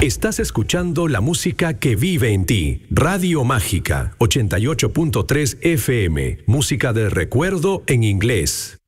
Estás escuchando la música que vive en ti. Radio Mágica 88.3 FM. Música del recuerdo en inglés.